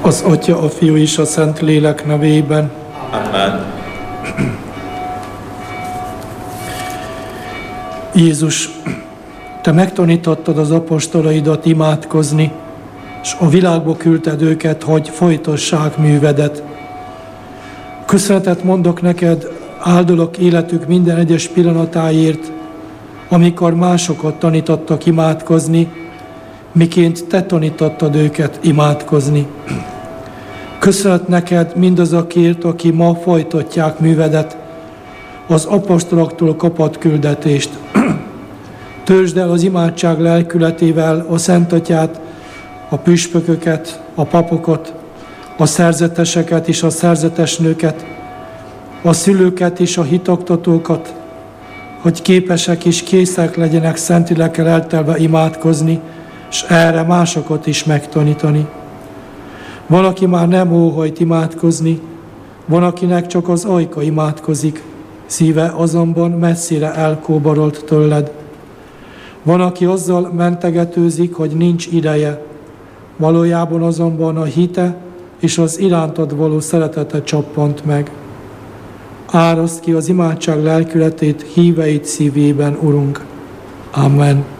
Az Atya, a Fiú és a Szent Lélek nevében. Amen. Jézus, Te megtanítottad az apostolaidat imádkozni, és a világba küldted őket, hogy folytassák művedet. Köszönetet mondok neked, áldolok életük minden egyes pillanatáért, amikor másokat tanítottak imádkozni, miként Te tanítottad őket imádkozni. Köszönet neked mindazokért, aki ma folytatják művedet, az apostoloktól kapott küldetést. Törzsd el az imádság lelkületével a Szent Atyát, a püspököket, a papokat, a szerzeteseket és a szerzetesnőket, a szülőket és a hitoktatókat, hogy képesek és készek legyenek szent lélekkel eltelve imádkozni, és erre másokat is megtanítani. Van, aki már nem óhajt imádkozni, van, akinek csak az ajka imádkozik, szíve azonban messzire elkóbarolt tőled. Van, aki azzal mentegetőzik, hogy nincs ideje, valójában azonban a hite és az irántad való szeretete csappant meg. Áraszd ki az imádság lelkületét híveit szívében, Urunk. Amen.